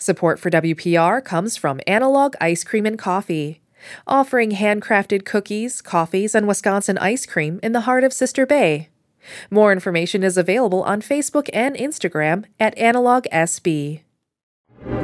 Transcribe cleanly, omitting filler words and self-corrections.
Support for WPR comes from Analog Ice Cream and Coffee, offering handcrafted cookies, coffees, and Wisconsin ice cream in the heart of Sister Bay. More information is available on Facebook and Instagram at AnalogSB.